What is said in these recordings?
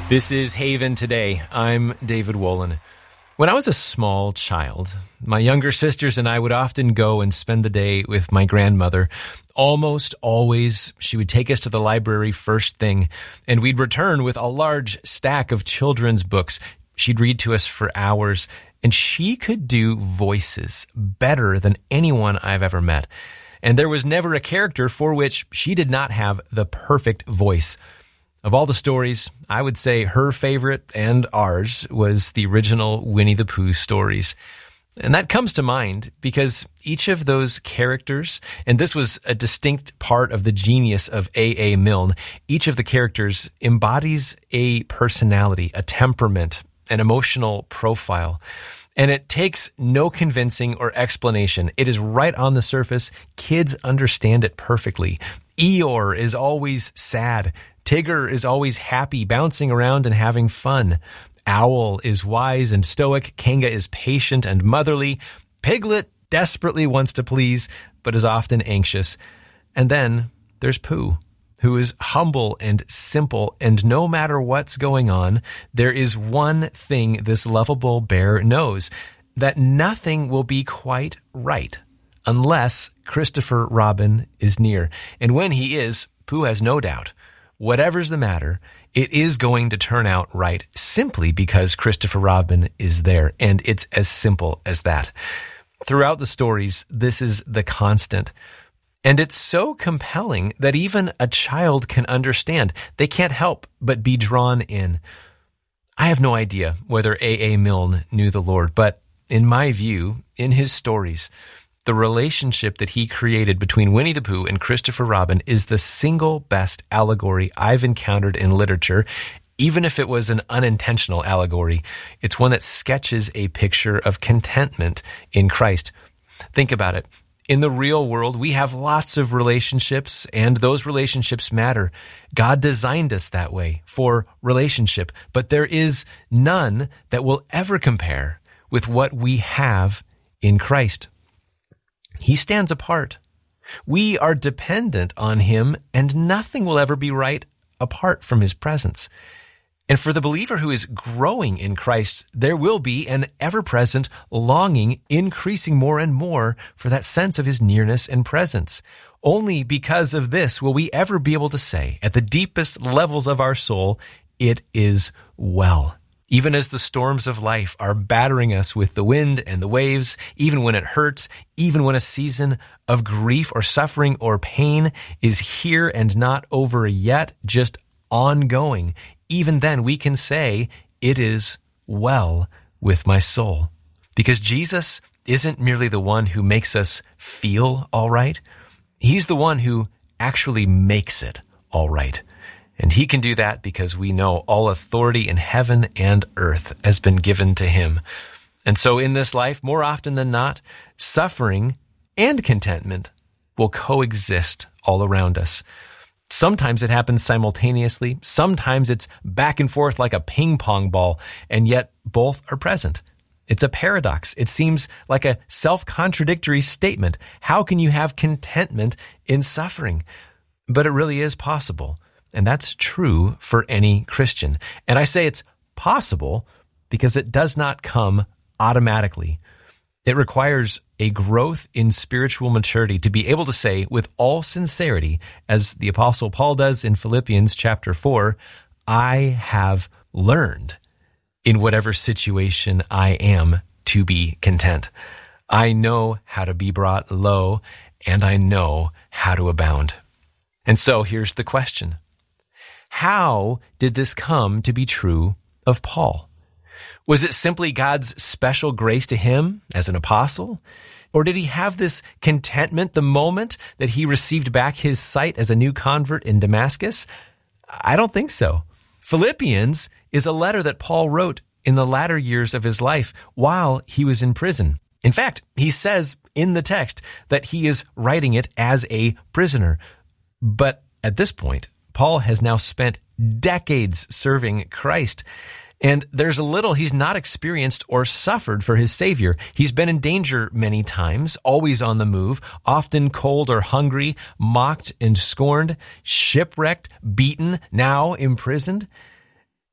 This is Haven Today. I'm David Wolin. When I was a small child, my younger sisters and I would often go and spend the day with my grandmother. Almost always, she would take us to the library first thing, and we'd return with a large stack of children's books. She'd read to us for hours, and she could do voices better than anyone I've ever met. And there was never a character for which she did not have the perfect voice. Of all the stories, I would say her favorite and ours was the original Winnie the Pooh stories. And that comes to mind because each of those characters, and this was a distinct part of the genius of A.A. Milne, each of the characters embodies a personality, a temperament, an emotional profile. And it takes no convincing or explanation. It is right on the surface. Kids understand it perfectly. Eeyore is always sad. Tigger is always happy, bouncing around and having fun. Owl is wise and stoic. Kanga is patient and motherly. Piglet desperately wants to please, but is often anxious. And then there's Pooh, who is humble and simple, and no matter what's going on, there is one thing this lovable bear knows, that nothing will be quite right unless Christopher Robin is near. And when he is, Pooh has no doubt. Whatever's the matter, it is going to turn out right simply because Christopher Robin is there, and it's as simple as that. Throughout the stories, this is the constant. And it's so compelling that even a child can understand. They can't help but be drawn in. I have no idea whether A.A. Milne knew the Lord, but in my view, in his stories, the relationship that he created between Winnie the Pooh and Christopher Robin is the single best allegory I've encountered in literature. Even if it was an unintentional allegory, it's one that sketches a picture of contentment in Christ. Think about it. In the real world, we have lots of relationships, and those relationships matter. God designed us that way for relationship, but there is none that will ever compare with what we have in Christ. He stands apart. We are dependent on him, and nothing will ever be right apart from his presence. And for the believer who is growing in Christ, there will be an ever-present longing, increasing more and more for that sense of his nearness and presence. Only because of this will we ever be able to say, at the deepest levels of our soul, it is well. Even as the storms of life are battering us with the wind and the waves, even when it hurts, even when a season of grief or suffering or pain is here and not over yet, just ongoing, even then we can say, it is well with my soul. Because Jesus isn't merely the one who makes us feel all right. He's the one who actually makes it all right. And he can do that because we know all authority in heaven and earth has been given to him. And so in this life, more often than not, suffering and contentment will coexist all around us. Sometimes it happens simultaneously. Sometimes it's back and forth like a ping pong ball, and yet both are present. It's a paradox. It seems like a self-contradictory statement. How can you have contentment in suffering? But it really is possible. And that's true for any Christian. And I say it's possible because it does not come automatically. It requires a growth in spiritual maturity to be able to say with all sincerity, as the Apostle Paul does in Philippians chapter 4, I have learned in whatever situation I am to be content. I know how to be brought low, and I know how to abound. And so here's the question. How did this come to be true of Paul? Was it simply God's special grace to him as an apostle? Or did he have this contentment the moment that he received back his sight as a new convert in Damascus? I don't think so. Philippians is a letter that Paul wrote in the latter years of his life while he was in prison. In fact, he says in the text that he is writing it as a prisoner. But at this point, Paul has now spent decades serving Christ, and there's a little he's not experienced or suffered for his Savior. He's been in danger many times, always on the move, often cold or hungry, mocked and scorned, shipwrecked, beaten, now imprisoned.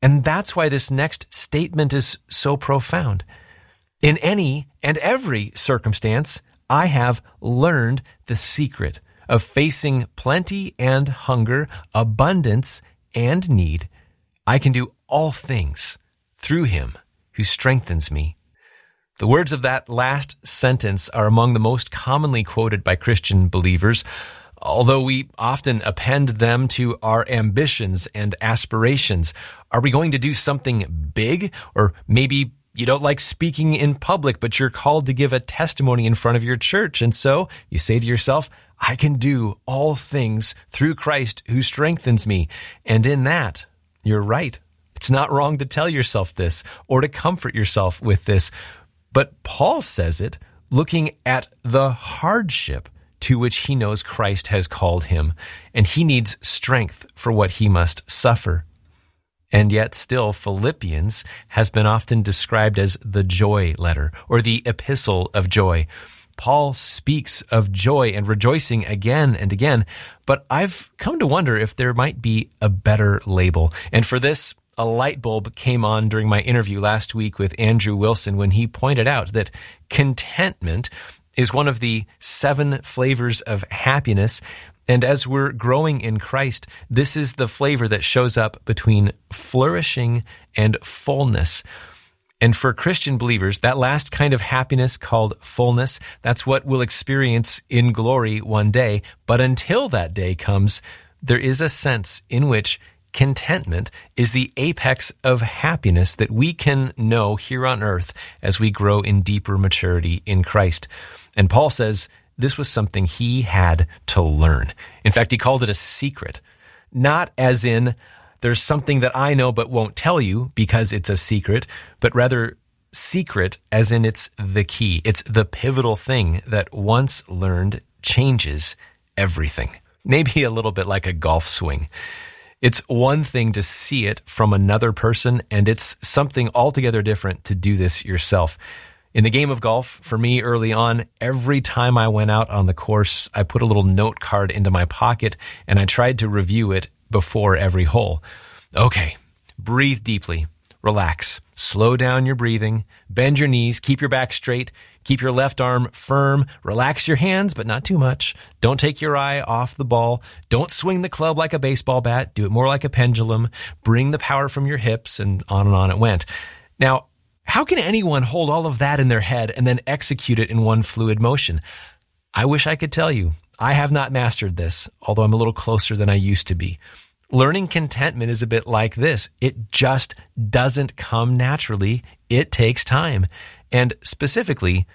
And that's why this next statement is so profound. In any and every circumstance, I have learned the secret of facing plenty and hunger, abundance and need. I can do all things through him who strengthens me. The words of that last sentence are among the most commonly quoted by Christian believers, although we often append them to our ambitions and aspirations. Are we going to do something big? Or maybe you don't like speaking in public, but you're called to give a testimony in front of your church. And so you say to yourself, I can do all things through Christ who strengthens me. And in that, you're right. It's not wrong to tell yourself this or to comfort yourself with this. But Paul says it looking at the hardship to which he knows Christ has called him, and he needs strength for what he must suffer. And yet still, Philippians has been often described as the joy letter or the epistle of joy. Paul speaks of joy and rejoicing again and again, but I've come to wonder if there might be a better label. And for this, a light bulb came on during my interview last week with Andrew Wilson when he pointed out that contentment is one of the 7 flavors of happiness. And as we're growing in Christ, this is the flavor that shows up between flourishing and fullness. And for Christian believers, that last kind of happiness called fullness, that's what we'll experience in glory one day. But until that day comes, there is a sense in which contentment is the apex of happiness that we can know here on earth as we grow in deeper maturity in Christ. And Paul says this was something he had to learn. In fact, he called it a secret, not as in there's something that I know but won't tell you because it's a secret, but rather secret as in it's the key. It's the pivotal thing that once learned changes everything. Maybe a little bit like a golf swing. It's one thing to see it from another person, and it's something altogether different to do this yourself. In the game of golf, for me early on, every time I went out on the course, I put a little note card into my pocket, and I tried to review it before every hole. Okay, breathe deeply, relax, slow down your breathing, bend your knees, keep your back straight, keep your left arm firm, relax your hands, but not too much. Don't take your eye off the ball. Don't swing the club like a baseball bat. Do it more like a pendulum. Bring the power from your hips, and on it went. Now, how can anyone hold all of that in their head and then execute it in one fluid motion? I wish I could tell you. I have not mastered this, although I'm a little closer than I used to be. Learning contentment is a bit like this. It just doesn't come naturally. It takes time. And specifically,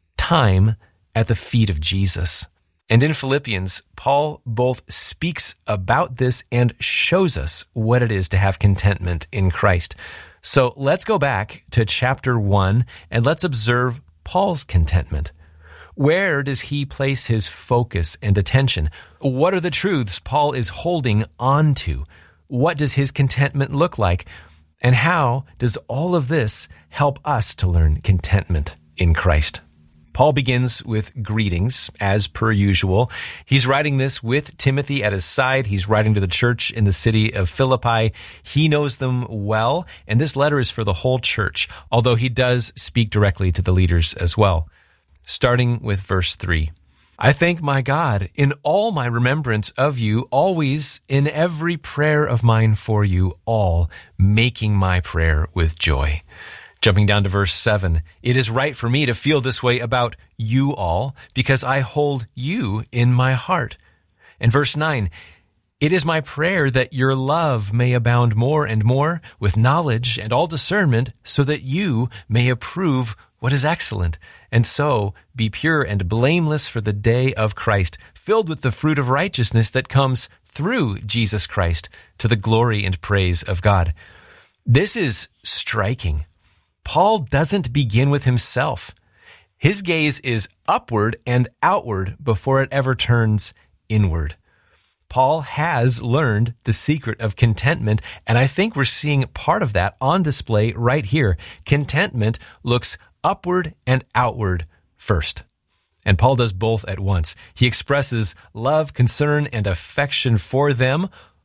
time at the feet of Jesus. And in Philippians, Paul both speaks about this and shows us what it is to have contentment in Christ. So let's go back to chapter 1 and let's observe Paul's contentment. Where does he place his focus and attention? What are the truths Paul is holding on to? What does his contentment look like? And how does all of this help us to learn contentment in Christ? Paul begins with greetings, as per usual. He's writing this with Timothy at his side. He's writing to the church in the city of Philippi. He knows them well, and this letter is for the whole church, although he does speak directly to the leaders as well. Starting with verse 3. I thank my God in all my remembrance of you, always in every prayer of mine for you all, making my prayer with joy. Jumping down to verse 7, it is right for me to feel this way about you all, because I hold you in my heart. And verse 9, it is my prayer that your love may abound more and more with knowledge and all discernment, so that you may approve what is excellent, and so be pure and blameless for the day of Christ, filled with the fruit of righteousness that comes through Jesus Christ, to the glory and praise of God. This is striking. Paul doesn't begin with himself. His gaze is upward and outward before it ever turns inward. Paul has learned the secret of contentment, and I think we're seeing part of that on display right here. Contentment looks upward and outward first. And Paul does both at once. He expresses love, concern, and affection for them,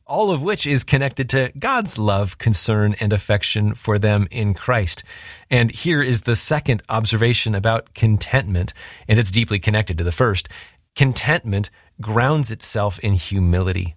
all of which is connected to God's love, concern, and affection for them in Christ. And here is the second observation about contentment, and it's deeply connected to the first. Contentment grounds itself in humility.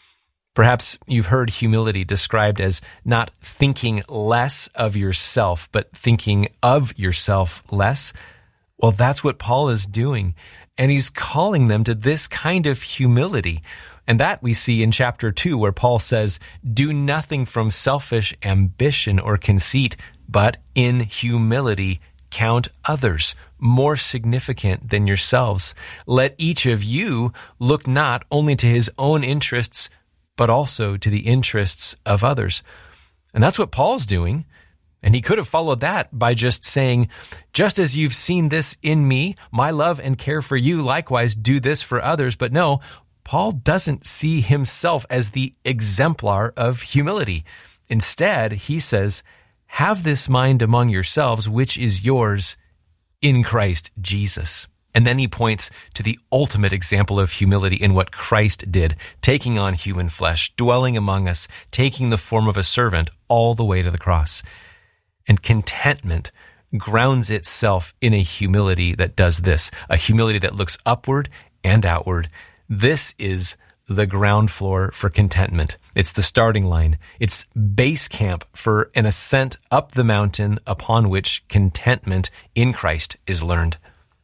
Perhaps you've heard humility described as not thinking less of yourself, but thinking of yourself less. Well, that's what Paul is doing, and he's calling them to this kind of humility. And that we see in chapter 2, where Paul says, "Do nothing from selfish ambition or conceit, but in humility count others more significant than yourselves. Let each of you look not only to his own interests, but also to the interests of others." And that's what Paul's doing. And he could have followed that by just saying, "Just as you've seen this in me, my love and care for you, likewise do this for others." But no, Paul doesn't see himself as the exemplar of humility. Instead, he says, "Have this mind among yourselves, which is yours in Christ Jesus." And then he points to the ultimate example of humility in what Christ did, taking on human flesh, dwelling among us, taking the form of a servant all the way to the cross. And contentment grounds itself in a humility that does this, a humility that looks upward and outward. This is the ground floor for contentment. It's the starting line. It's base camp for an ascent up the mountain upon which contentment in Christ is learned.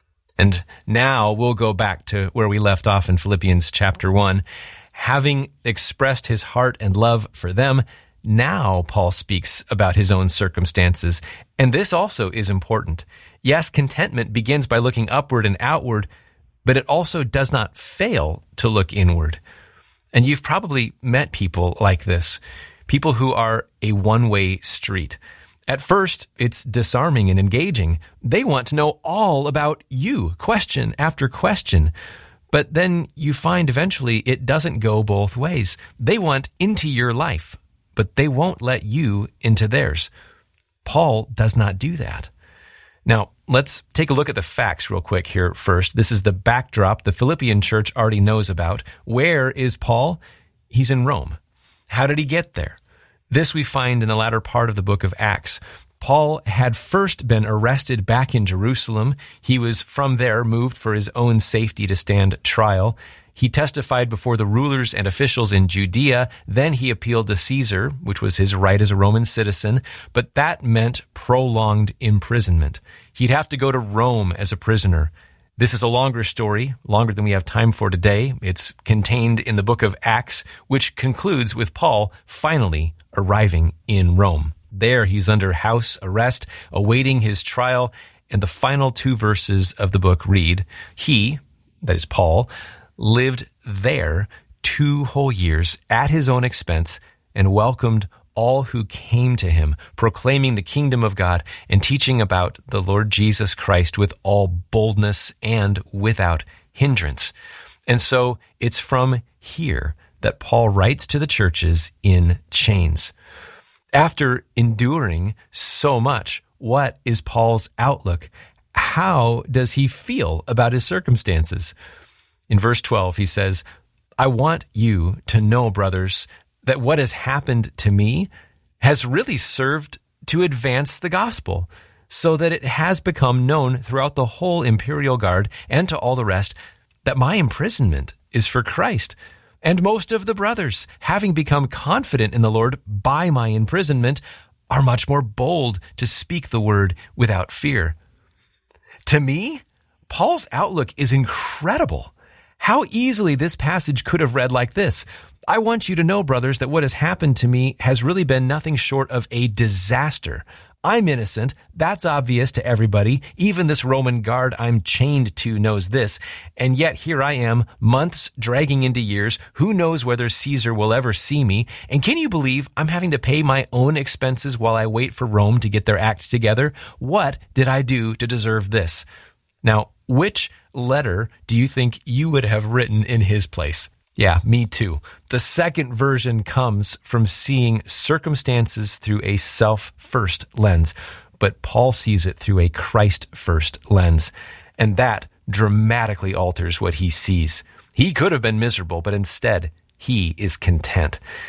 And now we'll go back to where we left off in Philippians chapter 1. Having expressed his heart and love for them, now Paul speaks about his own circumstances. And this also is important. Yes, contentment begins by looking upward and outward, but it also does not fail to look inward. And you've probably met people like this, people who are a one-way street. At first, it's disarming and engaging. They want to know all about you, question after question. But then you find eventually it doesn't go both ways. They want into your life, but they won't let you into theirs. Paul does not do that. Now, let's take a look at the facts real quick here first. This is the backdrop the Philippian church already knows about. Where is Paul? He's in Rome. How did he get there? This we find in the latter part of the book of Acts. Paul had first been arrested back in Jerusalem. He was from there moved for his own safety to stand trial. He testified before the rulers and officials in Judea. Then he appealed to Caesar, which was his right as a Roman citizen, but that meant prolonged imprisonment. He'd have to go to Rome as a prisoner. This is a longer story, longer than we have time for today. It's contained in the book of Acts, which concludes with Paul finally arriving in Rome. There he's under house arrest, awaiting his trial, and the final 2 verses of the book read, "He," that is Paul, "lived there 2 whole years at his own expense and welcomed all who came to him, proclaiming the kingdom of God and teaching about the Lord Jesus Christ with all boldness and without hindrance." And so it's from here that Paul writes to the churches in chains. After enduring so much, what is Paul's outlook? How does he feel about his circumstances? In verse 12, he says, "I want you to know, brothers, that what has happened to me has really served to advance the gospel, so that it has become known throughout the whole imperial guard and to all the rest that my imprisonment is for Christ. And most of the brothers, having become confident in the Lord by my imprisonment, are much more bold to speak the word without fear." To me, Paul's outlook is incredible. How easily this passage could have read like this: "I want you to know, brothers, that what has happened to me has really been nothing short of a disaster. I'm innocent. That's obvious to everybody. Even this Roman guard I'm chained to knows this. And yet here I am, months dragging into years. Who knows whether Caesar will ever see me? And can you believe I'm having to pay my own expenses while I wait for Rome to get their act together? What did I do to deserve this?" Now, which letter do you think you would have written in his place? Yeah, me too. The second version comes from seeing circumstances through a self-first lens, but Paul sees it through a Christ-first lens, and that dramatically alters what he sees. He could have been miserable, but instead, he is content.